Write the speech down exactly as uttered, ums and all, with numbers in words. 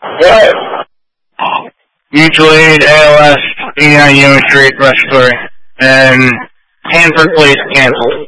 What? Mutual aid, A L S, E I U, respiratory, and Hanford Police canceled.